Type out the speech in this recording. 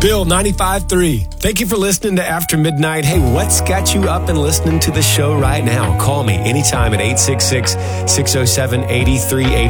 Bill 95.3. Thank you for listening to After Midnight. Hey, what's got you up and listening to the show right now? Call me anytime at 866-607-8380.